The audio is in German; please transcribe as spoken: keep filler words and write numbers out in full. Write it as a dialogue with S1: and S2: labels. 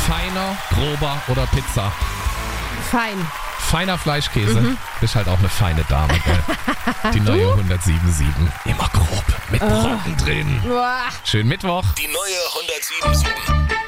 S1: Feiner, grober oder Pizza?
S2: Fein.
S1: Feiner Fleischkäse.
S2: Mhm.
S1: Bist halt auch eine feine Dame, gell? Die neue hundertsieben Komma sieben. Immer grob. Mit Brocken drin.
S2: Uah.
S1: Schönen Mittwoch.
S3: Die neue hundertsieben Komma sieben.